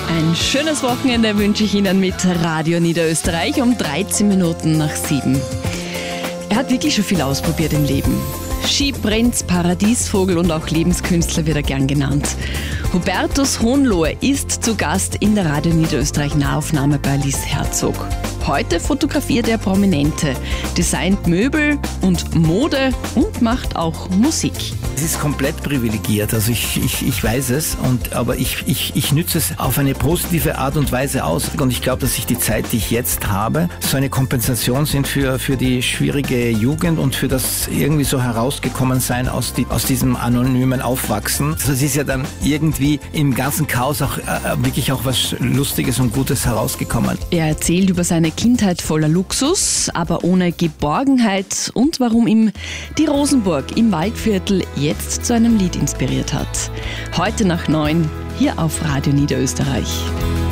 Ein schönes Wochenende wünsche ich Ihnen mit Radio Niederösterreich um 13 Minuten nach 7. Er hat wirklich schon viel ausprobiert im Leben. Skiprinz, Paradiesvogel und auch Lebenskünstler wird er gern genannt. Hubertus Hohenlohe ist zu Gast in der Radio Niederösterreich Nahaufnahme bei Alice Herzog. Heute fotografiert er Prominente, designt Möbel und Mode und macht auch Musik. Es ist komplett privilegiert, also ich weiß es, aber ich nütze es auf eine positive Art und Weise aus. Und ich glaube, dass ich die Zeit, die ich jetzt habe, so eine Kompensation sind für die schwierige Jugend und für das irgendwie so herausgekommen sein aus diesem anonymen Aufwachsen. Also es ist ja dann irgendwie im ganzen Chaos auch wirklich auch was Lustiges und Gutes herausgekommen. Er erzählt über seine Kindheit voller Luxus, aber ohne Geborgenheit und warum ihm die Rosenburg im Waldviertel jetzt zu einem Lied inspiriert hat. Heute nach 9 hier auf Radio Niederösterreich.